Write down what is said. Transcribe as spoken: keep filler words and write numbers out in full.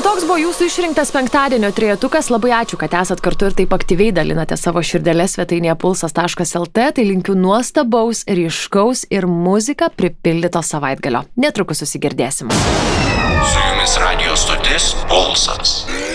toks buvo jūsų išrinktas penktadienio trejetukas. Labai ačiū, kad esat kartu ir taip aktyviai dalinate savo širdeles svetainėje pulsas taškas lt. Tai linkiu nuostabaus, ryškaus ir muzika pripildyto savaitgalio. Netrukus susigirdėsim. Su jumis radio stotis Pulsas.